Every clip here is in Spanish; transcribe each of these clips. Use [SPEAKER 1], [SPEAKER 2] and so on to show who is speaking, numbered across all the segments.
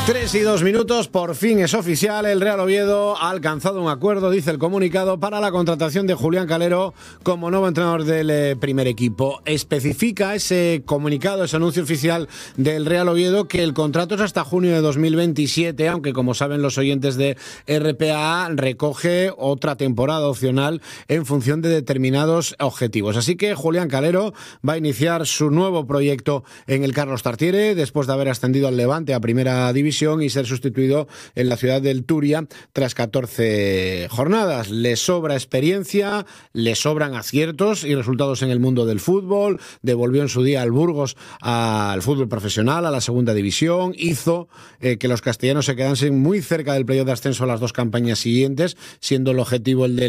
[SPEAKER 1] 3:02, por fin es oficial, el Real Oviedo ha alcanzado un acuerdo, dice el comunicado, para la contratación de Julián Calero como nuevo entrenador del primer equipo. Especifica ese comunicado, ese anuncio oficial del Real Oviedo, que el contrato es hasta junio de 2027, aunque como saben los oyentes de RPA, recoge otra temporada opcional en función de determinados objetivos. Así que Julián Calero va a iniciar su nuevo proyecto en el Carlos Tartiere, después de haber ascendido al Levante a Primera División y ser sustituido en la ciudad del Turia tras 14 jornadas. Le sobra experiencia, le sobran aciertos y resultados en el mundo del fútbol. Devolvió en su día al Burgos al fútbol profesional, a la segunda división. Hizo que los castellanos se quedasen muy cerca del playoff de ascenso a las dos campañas siguientes, siendo el objetivo el de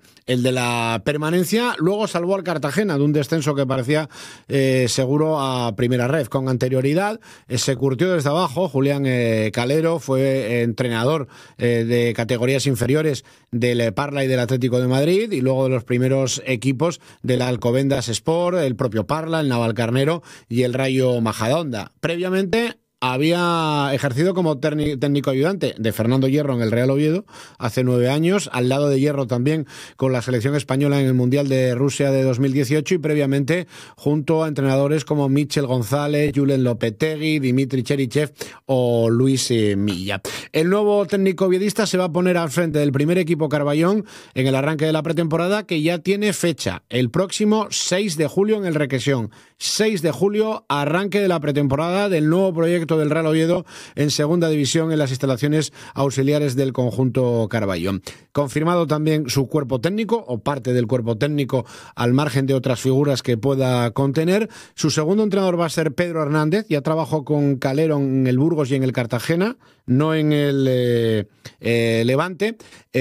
[SPEAKER 1] la permanencia. Luego salvó al Cartagena de un descenso que parecía seguro a Primera Ref. Con anterioridad se curtió desde abajo. Julián Calero fue entrenador de categorías inferiores del Parla y del Atlético de Madrid, y luego de los primeros equipos de la Alcobendas Sport, el propio Parla, el Navalcarnero y el Rayo Majadahonda. Previamente había ejercido como técnico ayudante de Fernando Hierro en el Real Oviedo hace 9 años, al lado de Hierro también con la selección española en el Mundial de Rusia de 2018, y previamente junto a entrenadores como Michel González, Julen Lopetegui, Dimitri Cherichev o Luis Milla. El nuevo técnico oviedista se va a poner al frente del primer equipo Carballón en el arranque de la pretemporada, que ya tiene fecha, el próximo 6 de julio en el Requesón. 6 de julio, arranque de la pretemporada del nuevo proyecto del Real Oviedo en segunda división en las instalaciones auxiliares del conjunto Carballón. Confirmado también su cuerpo técnico o parte del cuerpo técnico, al margen de otras figuras que pueda contener. Su segundo entrenador va a ser Pedro Hernández. Ya trabajó con Calero en el Burgos y en el Cartagena, no en el Levante.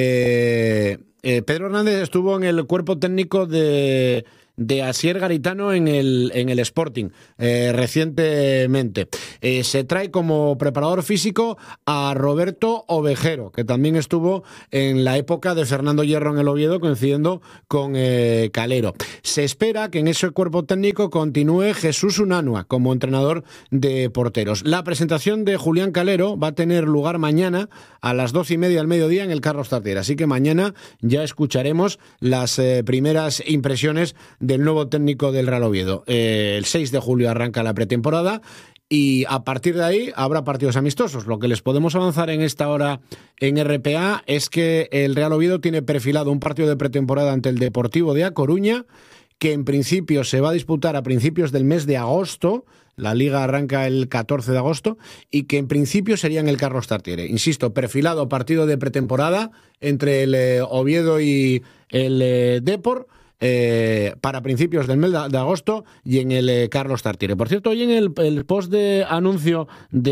[SPEAKER 1] Pedro Hernández estuvo en el cuerpo técnico de Asier Garitano en el Sporting recientemente. Se trae como preparador físico a Roberto Ovejero, que también estuvo en la época de Fernando Hierro en el Oviedo, coincidiendo con Calero. Se espera que en ese cuerpo técnico continúe Jesús Unanua como entrenador de porteros. La presentación de Julián Calero va a tener lugar mañana a las 12:30 del mediodía en el Carlos Tartiere, así que mañana ya escucharemos las primeras impresiones del nuevo técnico del Real Oviedo. El 6 de julio arranca la pretemporada y a partir de ahí habrá partidos amistosos. Lo que les podemos avanzar en esta hora en RPA es que el Real Oviedo tiene perfilado un partido de pretemporada ante el Deportivo de A Coruña, que en principio se va a disputar a principios del mes de agosto. La liga arranca el 14 de agosto y que en principio sería en el Carlos Tartiere. Insisto, perfilado partido de pretemporada entre el Oviedo y el Depor, para principios del mes de agosto y en el Carlos Tartiere. Por cierto, hoy en el post de anuncio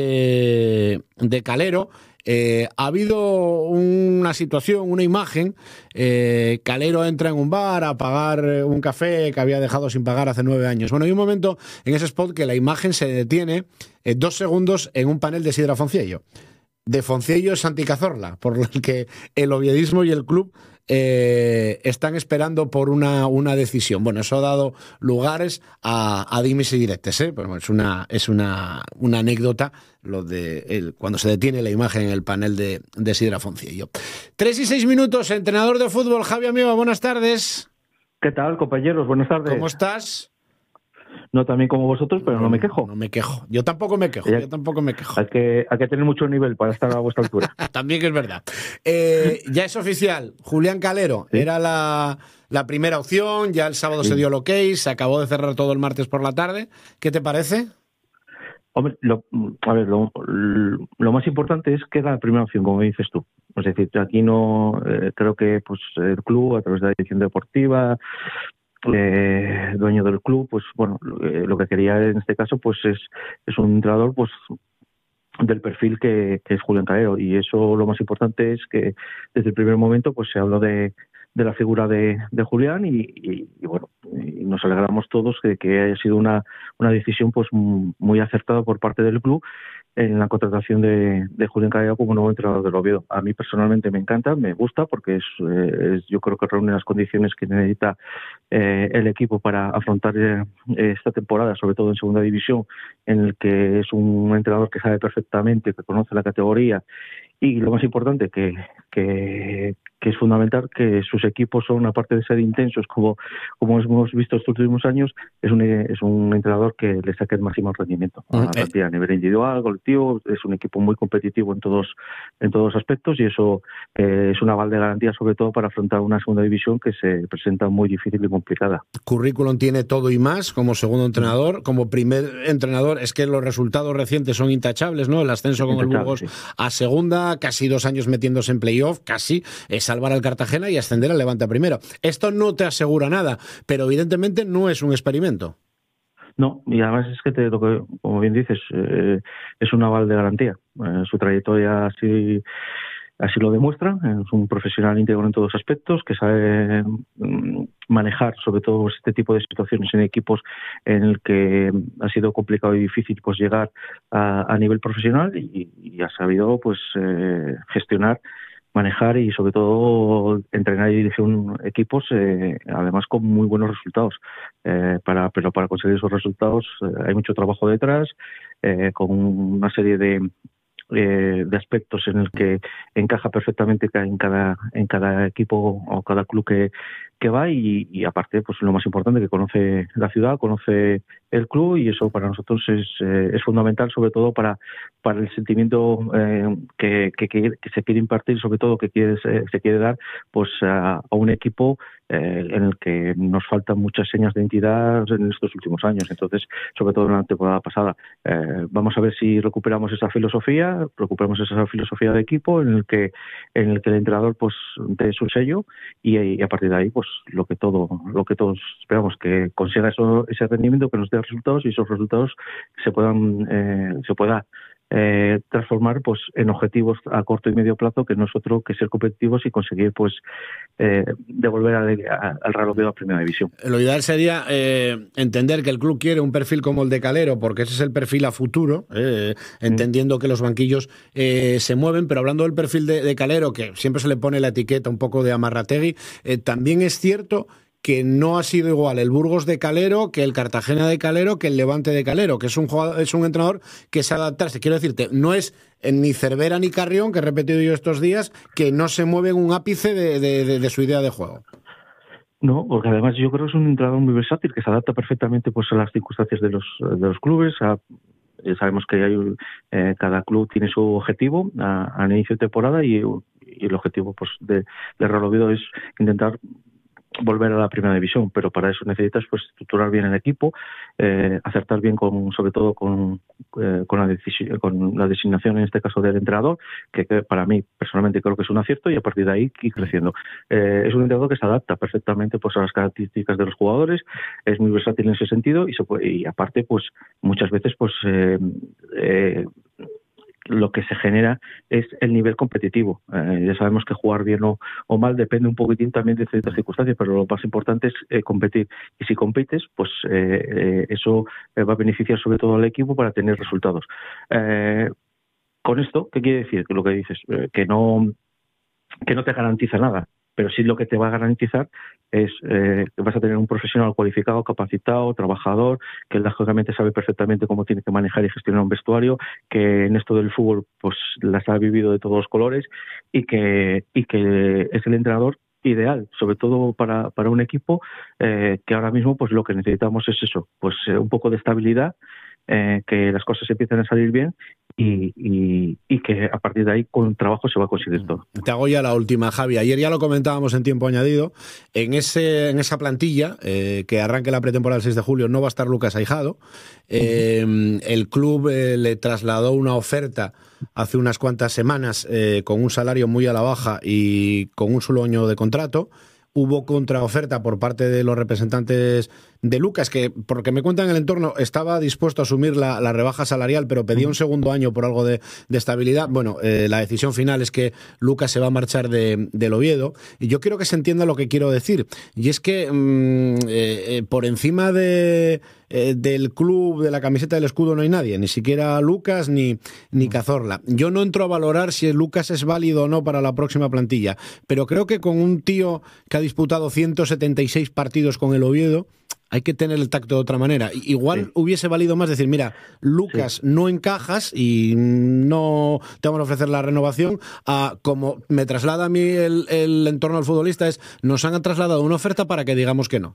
[SPEAKER 1] de Calero ha habido una situación, una imagen. Calero entra en un bar a pagar un café que había dejado sin pagar hace 9 años. Bueno, hay un momento en ese spot que la imagen se detiene 2 segundos en un panel de Sidra Fonciello. De Fonciello Santi Cazorla, por el que el oviedismo y el club están esperando por una decisión. Bueno, eso ha dado lugares a dimes y diretes, ¿eh? Pero es una anécdota lo de cuando se detiene la imagen en el panel de Sidra Fonciello. 3:06, entrenador de fútbol, Javi Amieva, buenas tardes.
[SPEAKER 2] ¿Qué tal, compañeros? Buenas tardes.
[SPEAKER 1] ¿Cómo estás?
[SPEAKER 2] No tan bien como vosotros, pero no me quejo.
[SPEAKER 1] No me quejo. Yo tampoco me quejo.
[SPEAKER 2] Hay que tener mucho nivel para estar a vuestra altura.
[SPEAKER 1] También es verdad. Ya es oficial. Julián Calero, ¿sí? Era la primera opción. Ya el sábado se dio el ok. Se acabó de cerrar todo el martes por la tarde. ¿Qué te parece?
[SPEAKER 2] Hombre, lo más importante es que era la primera opción, como dices tú. Es decir, aquí no creo que pues el club, a través de la dirección deportiva, dueño del club, pues bueno, lo que quería en este caso pues es un entrenador pues del perfil que es Julián Calero, y eso lo más importante es que desde el primer momento pues se habló de de la figura de Julián y bueno, y nos alegramos todos de que haya sido una decisión pues muy acertada por parte del club en la contratación de Julián Calero como nuevo entrenador del Oviedo. A mí personalmente me encanta, me gusta, porque yo creo que reúne las condiciones que necesita el equipo para afrontar esta temporada, sobre todo en segunda división, en el que es un entrenador que sabe perfectamente, que conoce la categoría y lo más importante, que es fundamental que sus equipos son, aparte de ser intensos, como hemos visto estos últimos años, es un entrenador que le saque el máximo rendimiento a nivel individual, colectivo. Es un equipo muy competitivo en todos aspectos y eso es un aval de garantía, sobre todo para afrontar una segunda división que se presenta muy difícil y complicada.
[SPEAKER 1] Currículum tiene todo y más como segundo entrenador. Como primer entrenador es que los resultados recientes son intachables, ¿no? El ascenso con el Burgos a segunda, casi 2 años metiéndose en playoff, casi salvar al Cartagena y ascender al Levante a primero. Esto no te asegura nada, pero evidentemente no es un experimento.
[SPEAKER 2] No, y además es que como bien dices, es un aval de garantía. Su trayectoria así lo demuestra. Es un profesional íntegro en todos aspectos, que sabe manejar sobre todo este tipo de situaciones en equipos en el que ha sido complicado y difícil pues llegar a nivel profesional y ha sabido pues gestionar, manejar y sobre todo entrenar y dirigir equipos además con muy buenos resultados. Pero para conseguir esos resultados hay mucho trabajo detrás, con una serie de aspectos en el que encaja perfectamente en cada equipo o cada club que va y aparte pues lo más importante, que conoce la ciudad, conoce el club, y eso para nosotros es fundamental, sobre todo para el sentimiento que se quiere impartir, sobre todo que se quiere dar pues a un equipo en el que nos faltan muchas señas de identidad en estos últimos años. Entonces, sobre todo en la temporada pasada, vamos a ver si recuperamos esa filosofía de equipo en el que el entrenador pues dé su sello y a partir de ahí pues lo que todos esperamos, que consiga ese rendimiento, que nos dé resultados y esos resultados se pueda transformar pues en objetivos a corto y medio plazo, que no es otro que ser competitivos y conseguir pues devolver al Real Oviedo a primera división.
[SPEAKER 1] Lo ideal sería entender que el club quiere un perfil como el de Calero, porque ese es el perfil a futuro, entendiendo que los banquillos se mueven, pero hablando del perfil de Calero, que siempre se le pone la etiqueta un poco de amarrategui, también es cierto que no ha sido igual el Burgos de Calero que el Cartagena de Calero que el Levante de Calero, que es un entrenador que se adaptarse. Quiero decirte, no es ni Cervera ni Carrión, que he repetido yo estos días, que no se mueve en un ápice de su idea de juego.
[SPEAKER 2] No, porque además yo creo que es un entrenador muy versátil, que se adapta perfectamente pues a las circunstancias de los clubes. Sabemos que cada club tiene su objetivo al inicio de temporada y el objetivo pues de Real Oviedo es intentar volver a la primera división, pero para eso necesitas pues estructurar bien el equipo, acertar bien sobre todo con la designación en este caso del entrenador, que para mí personalmente creo que es un acierto, y a partir de ahí ir creciendo. Es un entrenador que se adapta perfectamente pues a las características de los jugadores, es muy versátil en ese sentido y aparte pues muchas veces pues lo que se genera es el nivel competitivo. Ya sabemos que jugar bien o mal depende un poquitín también de ciertas circunstancias, pero lo más importante es competir. Y si compites, pues eso va a beneficiar sobre todo al equipo para tener resultados. Con esto, ¿qué quiere decir? Que lo que dices, que no te garantiza nada, pero sí lo que te va a garantizar es que vas a tener un profesional cualificado, capacitado, trabajador, que lógicamente sabe perfectamente cómo tiene que manejar y gestionar un vestuario, que en esto del fútbol pues las ha vivido de todos los colores y que es el entrenador ideal, sobre todo para un equipo que ahora mismo pues lo que necesitamos es eso, pues un poco de estabilidad, que las cosas empiecen a salir bien y que a partir de ahí con trabajo se va a conseguir todo.
[SPEAKER 1] Te hago ya la última, Javi. Ayer ya lo comentábamos en tiempo añadido. En esa plantilla que arranque la pretemporada el 6 de julio no va a estar Lucas Aijado. El club le trasladó una oferta hace unas cuantas semanas con un salario muy a la baja y con un solo año de contrato. Hubo contraoferta por parte de los representantes Lucas, que porque me cuentan en el entorno estaba dispuesto a asumir la rebaja salarial, pero pedía un segundo año por algo de estabilidad. Bueno, la decisión final es que Lucas se va a marchar del Oviedo, y yo quiero que se entienda lo que quiero decir, y es que por encima del club, de la camiseta del escudo, no hay nadie, ni siquiera Lucas ni Cazorla. Yo no entro a valorar si Lucas es válido o no para la próxima plantilla, pero creo que con un tío que ha disputado 176 partidos con el Oviedo hay que tener el tacto de otra manera. Igual hubiese valido más decir, mira, Lucas, no encajas y no te vamos a ofrecer la renovación, a como me traslada a mí el entorno del futbolista, nos han trasladado una oferta para que digamos que no.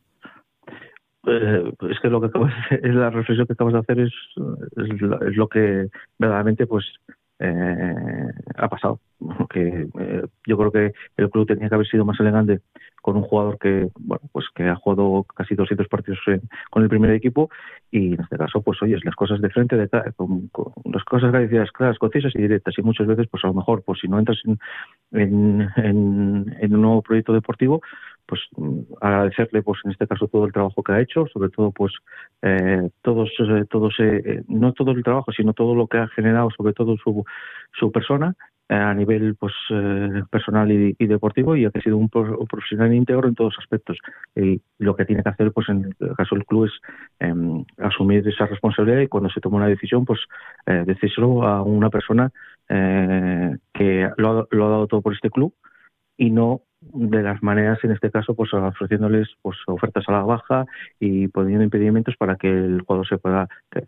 [SPEAKER 2] Es que es la reflexión que acabas de hacer, es lo que verdaderamente pues ha pasado. Que yo creo que el club tenía que haber sido más elegante con un jugador que ha jugado casi 200 partidos con el primer equipo, y en este caso pues oyes las cosas de frente, con las cosas claras, concisas y directas, y muchas veces pues a lo mejor pues si no entras en un nuevo proyecto deportivo, pues agradecerle pues en este caso todo el trabajo que ha hecho, sobre todo pues no todo el trabajo, sino todo lo que ha generado, sobre todo su persona a nivel pues personal y deportivo, y ha sido un profesional íntegro en todos los aspectos. Y lo que tiene que hacer pues en el caso del club es asumir esa responsabilidad, y cuando se toma una decisión pues decírselo a una persona que lo ha dado todo por este club, y no de las maneras, en este caso, pues ofreciéndoles pues ofertas a la baja y poniendo impedimentos para que el jugador se pueda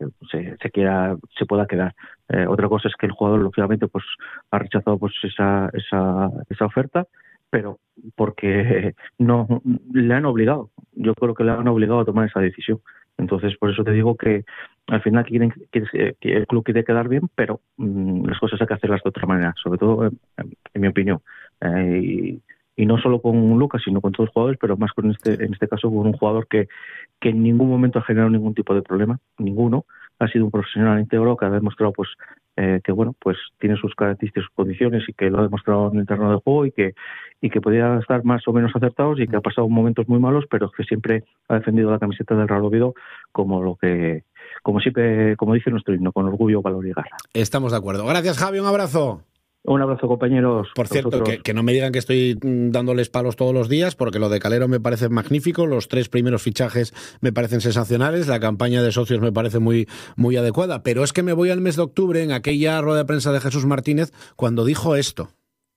[SPEAKER 2] quedar. Otra cosa es que el jugador, lógicamente, pues ha rechazado pues esa oferta, pero porque no le han obligado. Yo creo que le han obligado a tomar esa decisión. Entonces, por eso te digo que al final que el club quiere quedar bien, pero las cosas hay que hacerlas de otra manera, sobre todo en mi opinión. Y no solo con Lucas, sino con todos los jugadores, pero más en este caso con un jugador que en ningún momento ha generado ningún tipo de problema, ninguno. Ha sido un profesional íntegro que ha demostrado pues que pues tiene sus características, sus condiciones, y que lo ha demostrado en el terreno de juego, y que podía estar más o menos acertados, y que ha pasado momentos muy malos, pero que siempre ha defendido la camiseta del Real Oviedo como siempre, como dice nuestro himno, con orgullo, valor y garra.
[SPEAKER 1] Estamos de acuerdo. Gracias, Javi, un abrazo.
[SPEAKER 2] Un abrazo, compañeros.
[SPEAKER 1] Por cierto, que no me digan que estoy dándoles palos todos los días, porque lo de Calero me parece magnífico, los 3 primeros fichajes me parecen sensacionales, la campaña de socios me parece muy, muy adecuada, pero es que me voy al mes de octubre, en aquella rueda de prensa de Jesús Martínez, cuando dijo esto.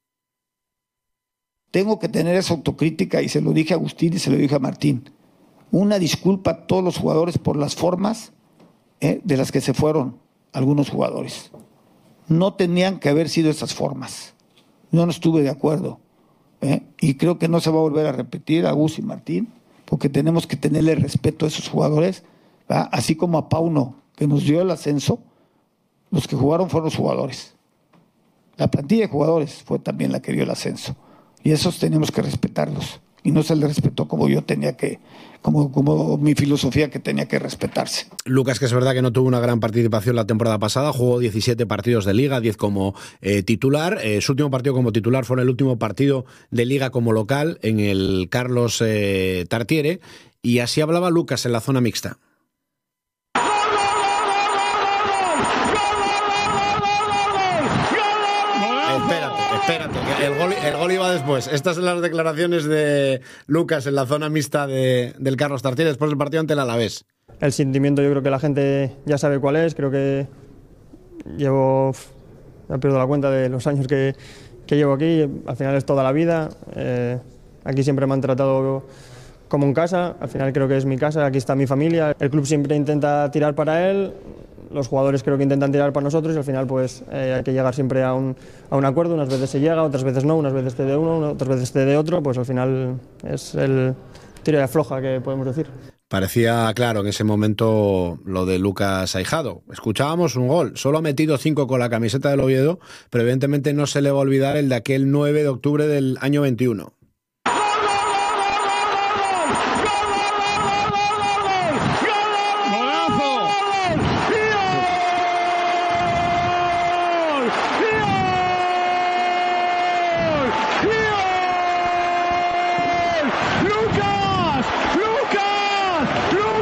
[SPEAKER 3] Tengo que tener esa autocrítica, y se lo dije a Agustín y se lo dije a Martín. Una disculpa a todos los jugadores por las formas de las que se fueron algunos jugadores. No tenían que haber sido esas formas. Yo no estuve de acuerdo. Y creo que no se va a volver a repetir, a Gus y Martín, porque tenemos que tenerle respeto a esos jugadores, ¿verdad? Así como a Pauno, que nos dio el ascenso, los que jugaron fueron los jugadores. La plantilla de jugadores fue también la que dio el ascenso. Y esos tenemos que respetarlos. Y no se les respetó como yo tenía que, como mi filosofía que tenía que respetarse.
[SPEAKER 1] Lucas, que es verdad que no tuvo una gran participación la temporada pasada, jugó 17 partidos de Liga, 10 como titular. Su último partido como titular fue el último partido de Liga como local en el Carlos Tartiere, y así hablaba Lucas en la zona mixta. Espérate, el gol iba después. Estas son las declaraciones de Lucas en la zona mixta del Carlos Tartiere después del partido ante el Alavés.
[SPEAKER 4] El sentimiento yo creo que la gente ya sabe cuál es. Creo que ya pierdo la cuenta de los años que llevo aquí. Al final es toda la vida. Aquí siempre me han tratado como en casa. Al final creo que es mi casa, aquí está mi familia. El club siempre intenta tirar para él. Los jugadores creo que intentan tirar para nosotros, y al final pues hay que llegar siempre a un acuerdo. Unas veces se llega, otras veces no, unas veces te de uno, otras veces te de otro. Pues al final es el tiro de afloja que podemos decir.
[SPEAKER 1] Parecía claro en ese momento lo de Lucas Aijado. Escuchábamos un gol, solo ha metido 5 con la camiseta del Oviedo, pero evidentemente no se le va a olvidar el de aquel 9 de octubre del año 21.
[SPEAKER 5] ¡Lucas!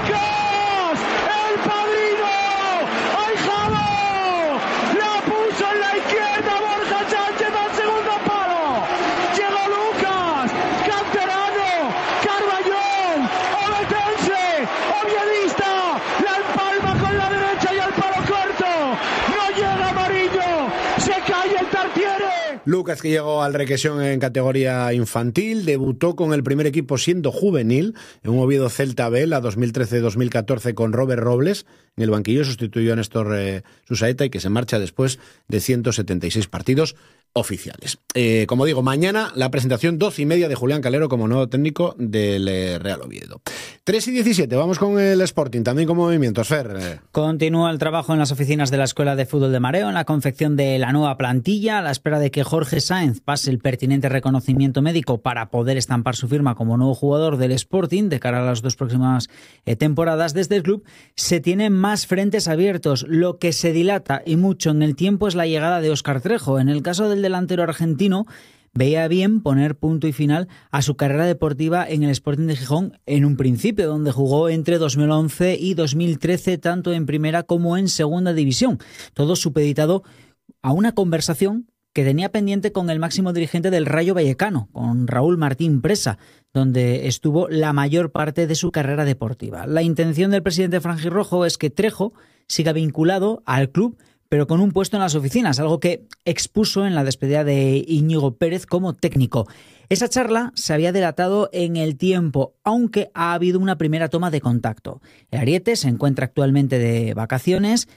[SPEAKER 3] ¡Se cae el Tartiere!
[SPEAKER 1] Lucas, que llegó al Requesión en categoría infantil, debutó con el primer equipo siendo juvenil en un Oviedo Celta B, la 2013-2014 con Robert Robles. En el banquillo sustituyó a Néstor Susaeta y que se marcha después de 176 partidos oficiales. Como digo, mañana la presentación 12:30 de Julián Calero como nuevo técnico del Real Oviedo. 3:17, vamos con el Sporting, también con movimientos, Fer.
[SPEAKER 5] Continúa el trabajo en las oficinas de la Escuela de Fútbol de Mareo en la confección de la nueva plantilla, a la espera de que Jorge Sáenz pase el pertinente reconocimiento médico para poder estampar su firma como nuevo jugador del Sporting de cara a las 2 próximas temporadas. Desde el club se tienen más frentes abiertos. Lo que se dilata y mucho en el tiempo es la llegada de Óscar Trejo. En el caso del delantero argentino, veía bien poner punto y final a su carrera deportiva en el Sporting de Gijón en un principio, donde jugó entre 2011 y 2013 tanto en primera como en segunda división. Todo supeditado a una conversación que tenía pendiente con el máximo dirigente del Rayo Vallecano, con Raúl Martín Presa, donde estuvo la mayor parte de su carrera deportiva. La intención del presidente franjirrojo es que Trejo siga vinculado al club, pero con un puesto en las oficinas, algo que expuso en la despedida de Íñigo Pérez como técnico. Esa charla se había dilatado en el tiempo, aunque ha habido una primera toma de contacto. El ariete se encuentra actualmente de vacaciones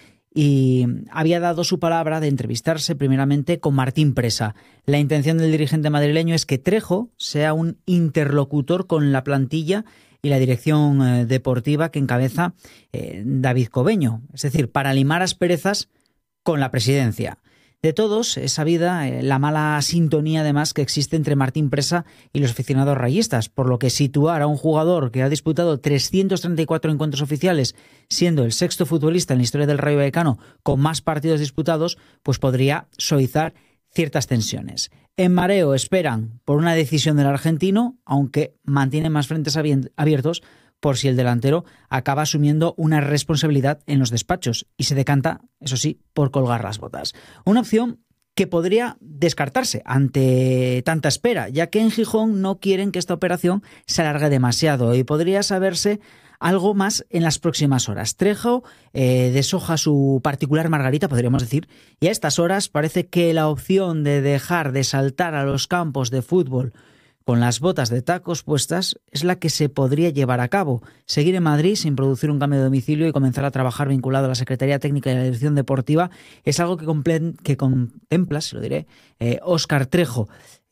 [SPEAKER 5] y había dado su palabra de entrevistarse primeramente con Martín Presa. La intención del dirigente madrileño es que Trejo sea un interlocutor con la plantilla y la dirección deportiva que encabeza David Cobeño, es decir, para limar asperezas con la presidencia. De todos es sabida la mala sintonía además que existe entre Martín Presa y los aficionados rayistas, por lo que situar a un jugador que ha disputado 334 encuentros oficiales, siendo el sexto futbolista en la historia del Rayo Vallecano con más partidos disputados, pues podría suavizar ciertas tensiones. En Mareo esperan por una decisión del argentino, aunque mantienen más frentes abiertos por si el delantero acaba asumiendo una responsabilidad en los despachos y se decanta, eso sí, por colgar las botas. Una opción que podría descartarse ante tanta espera, ya que en Gijón no quieren que esta operación se alargue demasiado y podría saberse algo más en las próximas horas. Trejo deshoja su particular margarita, podríamos decir, y a estas horas parece que la opción de dejar de saltar a los campos de fútbol con las botas de tacos puestas es la que se podría llevar a cabo. Seguir en Madrid sin producir un cambio de domicilio y comenzar a trabajar vinculado a la Secretaría Técnica y a la Dirección Deportiva es algo que contempla, se lo diré, Óscar Trejo.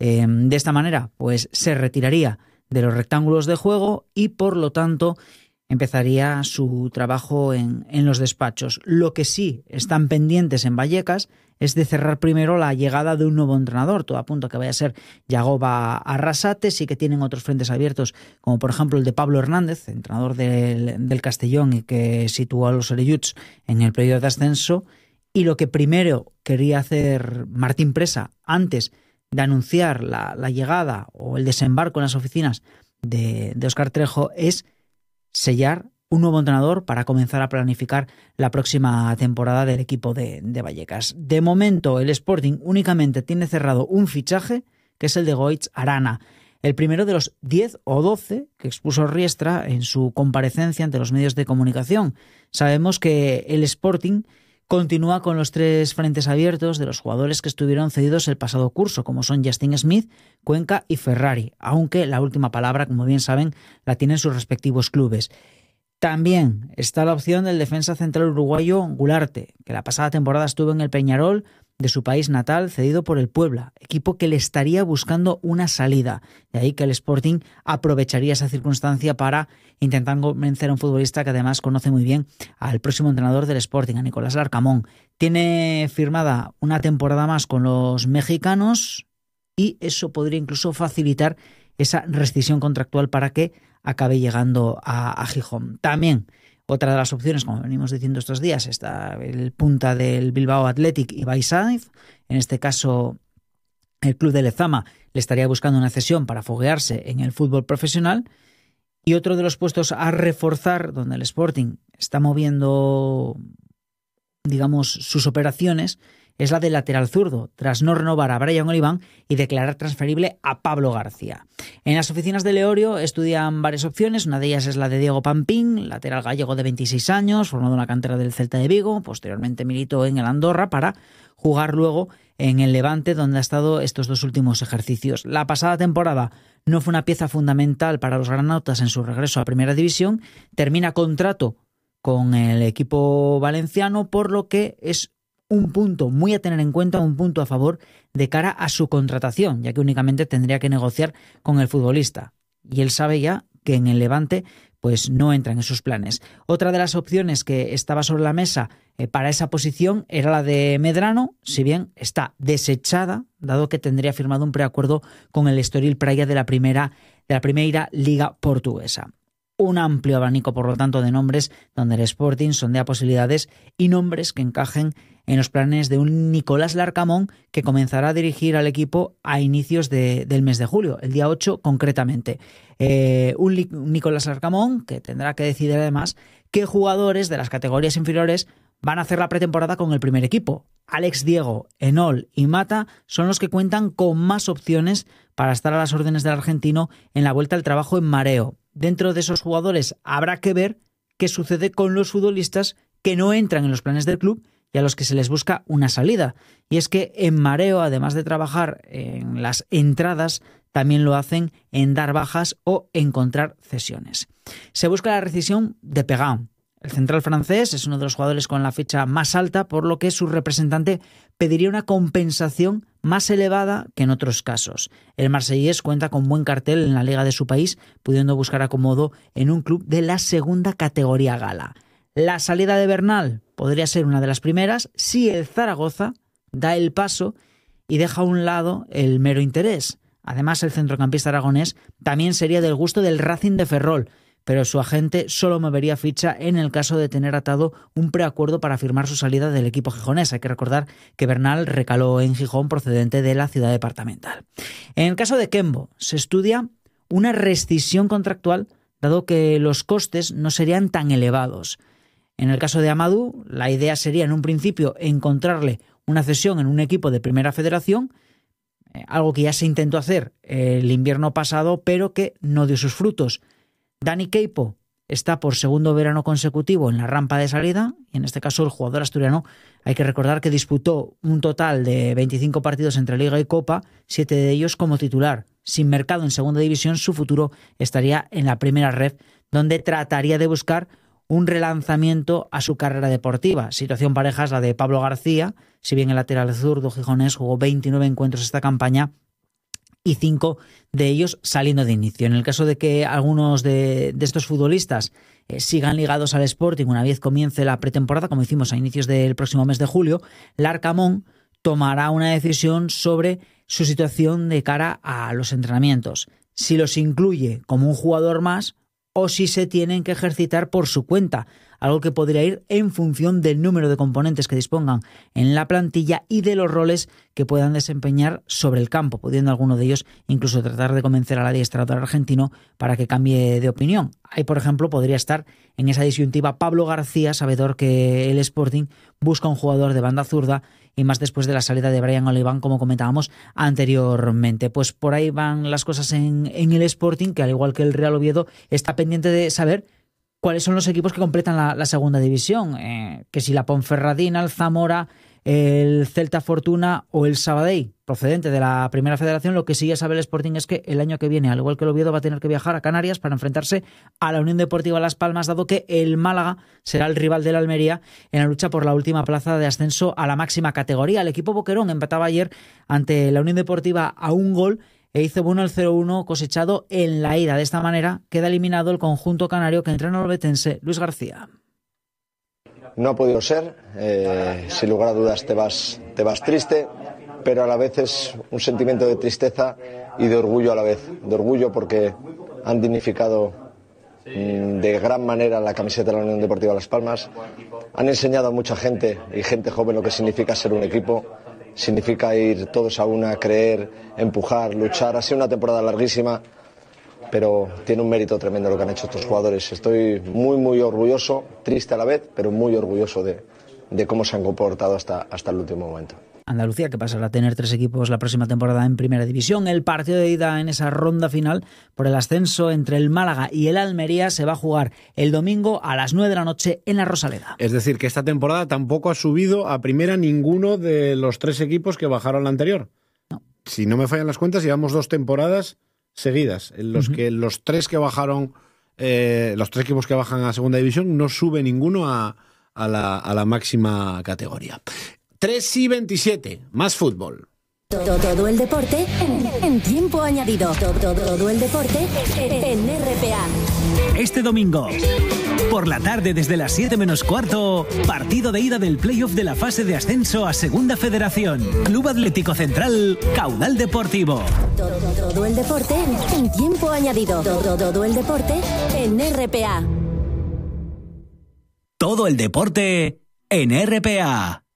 [SPEAKER 5] De esta manera, pues se retiraría de los rectángulos de juego y, por lo tanto, empezaría su trabajo en los despachos. Lo que sí están pendientes en Vallecas es de cerrar primero la llegada de un nuevo entrenador. Todo apunta a que vaya a ser Yagoba Arrasate. Sí que tienen otros frentes abiertos, como por ejemplo el de Pablo Hernández, entrenador del Castellón y que situó a los Orelluts en el periodo de ascenso. Y lo que primero quería hacer Martín Presa antes de anunciar la llegada o el desembarco en las oficinas de Óscar Trejo es sellar un nuevo entrenador para comenzar a planificar la próxima temporada del equipo de Vallecas. De momento, el Sporting únicamente tiene cerrado un fichaje, que es el de Goitz Arana, el primero de los 10 o 12 que expuso Riestra en su comparecencia ante los medios de comunicación. Sabemos que el Sporting continúa con los 3 frentes abiertos de los jugadores que estuvieron cedidos el pasado curso, como son Justin Smith, Cuenca y Ferrari, aunque la última palabra, como bien saben, la tienen sus respectivos clubes. También está la opción del defensa central uruguayo Gularte, que la pasada temporada estuvo en el Peñarol de su país natal, cedido por el Puebla, equipo que le estaría buscando una salida. De ahí que el Sporting aprovecharía esa circunstancia para intentar convencer a un futbolista que además conoce muy bien al próximo entrenador del Sporting, a Nicolás Larcamón. Tiene firmada una temporada más con los mexicanos y eso podría incluso facilitar esa rescisión contractual para que acabe llegando a Gijón. También otra de las opciones, como venimos diciendo estos días, está el punta del Bilbao Athletic, Ibai Sainz. En este caso, el club de Lezama le estaría buscando una cesión para foguearse en el fútbol profesional. Y otro de los puestos a reforzar, donde el Sporting está moviendo, digamos, sus operaciones, es la del lateral zurdo, tras no renovar a Brian Oliván y declarar transferible a Pablo García. En las oficinas de Leorio estudian varias opciones, una de ellas es la de Diego Pampín, lateral gallego de 26 años, formado en la cantera del Celta de Vigo, posteriormente militó en el Andorra para jugar luego en el Levante, donde ha estado estos 2 últimos ejercicios. La pasada temporada no fue una pieza fundamental para los granautas en su regreso a Primera División, termina contrato con el equipo valenciano, por lo que es un punto muy a tener en cuenta, un punto a favor de cara a su contratación, ya que únicamente tendría que negociar con el futbolista. Y él sabe ya que en el Levante pues no entran en sus planes. Otra de las opciones que estaba sobre la mesa para esa posición era la de Medrano, si bien está desechada, dado que tendría firmado un preacuerdo con el Estoril Praia de la Primeira Liga Portuguesa. Un amplio abanico, por lo tanto, de nombres donde el Sporting sondea posibilidades y nombres que encajen en los planes de un Nicolás Larcamón, que comenzará a dirigir al equipo a inicios del mes de julio, el día 8 concretamente. Un Nicolás Larcamón que tendrá que decidir además qué jugadores de las categorías inferiores van a hacer la pretemporada con el primer equipo. Alex Diego, Enol y Mata son los que cuentan con más opciones para estar a las órdenes del argentino en la vuelta al trabajo en Mareo. Dentro de esos jugadores habrá que ver qué sucede con los futbolistas que no entran en los planes del club y a los que se les busca una salida. Y es que en Mareo, además de trabajar en las entradas, también lo hacen en dar bajas o encontrar cesiones. Se busca la rescisión de Pegan. El central francés es uno de los jugadores con la ficha más alta, por lo que su representante pediría una compensación más elevada que en otros casos. El marsellés cuenta con buen cartel en la liga de su país, pudiendo buscar acomodo en un club de la segunda categoría gala. La salida de Bernal podría ser una de las primeras si el Zaragoza da el paso y deja a un lado el mero interés. Además, el centrocampista aragonés también sería del gusto del Racing de Ferrol, pero su agente solo movería ficha en el caso de tener atado un preacuerdo para firmar su salida del equipo gijonés. Hay que recordar que Bernal recaló en Gijón procedente de la ciudad departamental. En el caso de Kembo, se estudia una rescisión contractual, dado que los costes no serían tan elevados. En el caso de Amadou, la idea sería en un principio encontrarle una cesión en un equipo de Primera Federación, algo que ya se intentó hacer el invierno pasado, pero que no dio sus frutos. Dani Queipo está por segundo verano consecutivo en la rampa de salida, y en este caso el jugador asturiano, hay que recordar que disputó un total de 25 partidos entre Liga y Copa, 7 de ellos como titular. Sin mercado en segunda división, su futuro estaría en la primera red, donde trataría de buscar un relanzamiento a su carrera deportiva. Situación pareja es la de Pablo García, si bien el lateral zurdo gijonés jugó 29 encuentros esta campaña, y 5 de ellos saliendo de inicio. En el caso de que algunos de estos futbolistas sigan ligados al Sporting una vez comience la pretemporada, como hicimos a inicios del próximo mes de julio, Larcamón tomará una decisión sobre su situación de cara a los entrenamientos, si los incluye como un jugador más o si se tienen que ejercitar por su cuenta, algo que podría ir en función del número de componentes que dispongan en la plantilla y de los roles que puedan desempeñar sobre el campo, pudiendo alguno de ellos incluso tratar de convencer al adiestrador argentino para que cambie de opinión. Ahí, por ejemplo, podría estar en esa disyuntiva Pablo García, sabedor que el Sporting busca un jugador de banda zurda, y más después de la salida de Brian Oliván, como comentábamos anteriormente. Pues por ahí van las cosas en el Sporting, que al igual que el Real Oviedo está pendiente de saber cuáles son los equipos que completan la segunda división, que si la Ponferradina, el Zamora, el Celta Fortuna o el Sabadell, procedente de la Primera Federación. Lo que sí ya sabe el Sporting es que el año que viene, al igual que el Oviedo, va a tener que viajar a Canarias para enfrentarse a la Unión Deportiva Las Palmas, dado que el Málaga será el rival de la Almería en la lucha por la última plaza de ascenso a la máxima categoría. El equipo boquerón empataba ayer ante la Unión Deportiva a un gol e hizo bueno el 0-1 cosechado en la ida. De esta manera queda eliminado el conjunto canario que entrena el betense Luis García.
[SPEAKER 6] No ha podido ser, sin lugar a dudas te vas triste, pero a la vez es un sentimiento de tristeza y de orgullo a la vez. De orgullo porque han dignificado de gran manera la camiseta de la Unión Deportiva Las Palmas, han enseñado a mucha gente y gente joven lo que significa ser un equipo, significa ir todos a una, creer, empujar, luchar. Ha sido una temporada larguísima, pero tiene un mérito tremendo lo que han hecho estos jugadores. Estoy muy orgulloso, triste a la vez, pero muy orgulloso de de cómo se han comportado hasta el último momento.
[SPEAKER 5] Andalucía, que pasará a tener 3 equipos la próxima temporada en Primera División. El partido de ida en esa ronda final por el ascenso entre el Málaga y el Almería se va a jugar el domingo a las 9 de la noche en la Rosaleda.
[SPEAKER 1] Es decir, que esta temporada tampoco ha subido a primera ninguno de los 3 equipos que bajaron la anterior.
[SPEAKER 5] No.
[SPEAKER 1] Si no me fallan las cuentas, llevamos 2 temporadas seguidas en los que los 3 que bajaron, los 3 equipos que bajan a Segunda División, no sube ninguno a la máxima categoría. 3:27, más fútbol.
[SPEAKER 7] Todo el deporte en tiempo añadido. Todo el deporte en RPA.
[SPEAKER 8] Este domingo, por la tarde desde las 7 menos cuarto, partido de ida del playoff de la fase de ascenso a Segunda Federación. Club Atlético Central, Caudal Deportivo.
[SPEAKER 7] Todo el deporte en tiempo añadido. Todo el deporte en RPA.
[SPEAKER 8] Todo el deporte en RPA.